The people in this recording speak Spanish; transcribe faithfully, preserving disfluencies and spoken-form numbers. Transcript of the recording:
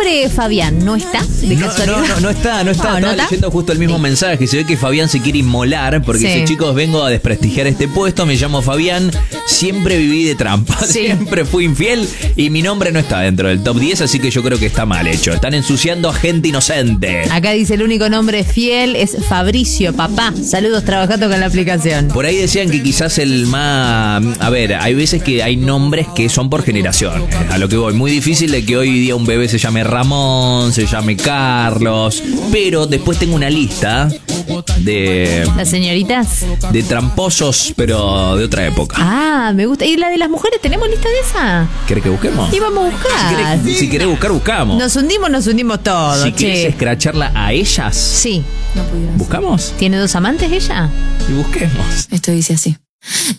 nombre Fabián no está, de No, casualidad? no, no, no está, no está. No, Estaba ¿no está? leyendo justo el mismo mensaje. Se ve que Fabián se quiere inmolar porque Sí. dice, chicos, vengo a desprestigiar este puesto, me llamo Fabián, siempre viví de trampa, Sí. siempre fui infiel y mi nombre no está dentro del top diez, así que yo creo que está mal hecho. Están ensuciando a gente inocente. Acá dice el único nombre fiel es Fabricio, papá. Saludos trabajando con la aplicación. Por ahí decían que quizás el más... A ver, hay veces que hay nombres que son por generación. A lo que voy, muy difícil de que hoy día un bebé se llame Ramón, se llame Carlos. Pero después tengo una lista de, ¿Las señoritas? de tramposos, pero de otra época. Ah, me gusta. ¿Y la de las mujeres? ¿Tenemos lista de esa? ¿Querés que busquemos? Y vamos a buscar. Si querés, si querés buscar, buscamos. Nos hundimos, nos hundimos todos, Si querés che. escracharla a ellas, Sí. ¿buscamos? ¿Tiene dos amantes ella? Y busquemos. Esto dice así.